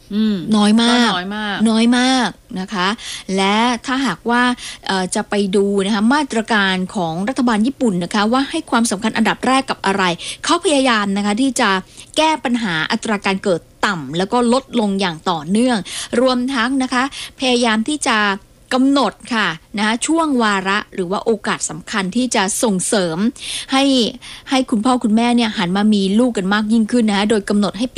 น้อยมากน้อยมากนะคะและถ้าหากว่าจะไปดูนะคะมาตรการของรัฐบาลญี่ปุ่นนะคะว่าให้ความสำคัญอันดับแรกกับอะไรเขาพยายามนะคะที่จะแก้ปัญหาอัตราการเกิดต่ำแล้วก็ลดลงอย่างต่อเนื่องรวมทั้งนะคะพยายามที่จะกำหนดค่ะนะช่วงวาระหรือว่าโอกาสสำคัญที่จะส่งเสริมให้คุณพ่อคุณแม่เนี่ยหันมามีลูกกันมากยิ่งขึ้นนะคะโดยกำหนดให้